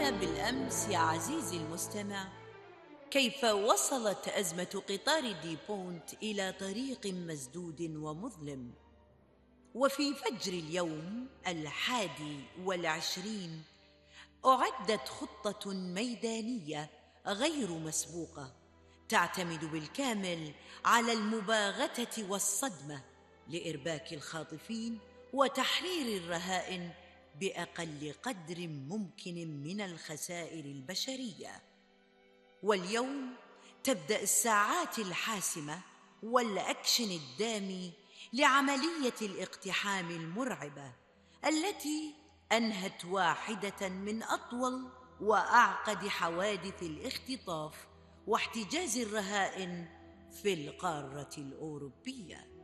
رأينا بالأمس يا عزيزي المستمع كيف وصلت أزمة قطار ديبونت إلى طريق مسدود ومظلم. وفي فجر اليوم 21 أعدت خطة ميدانية غير مسبوقة تعتمد بالكامل على المباغتة والصدمة لإرباك الخاطفين وتحرير الرهائن بأقل قدر ممكن من الخسائر البشرية. واليوم تبدأ الساعات الحاسمة والأكشن الدامي لعملية الاقتحام المرعبة التي أنهت واحدة من أطول وأعقد حوادث الاختطاف واحتجاز الرهائن في القارة الأوروبية.